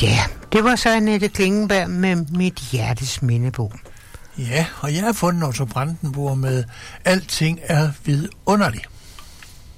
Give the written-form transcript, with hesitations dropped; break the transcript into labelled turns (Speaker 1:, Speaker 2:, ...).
Speaker 1: Ja, det var så Annette Klingenberg med Mit Hjertes Mindebog.
Speaker 2: Ja, og jeg har fundet Otto Brandenburg med Alting er vidunderligt.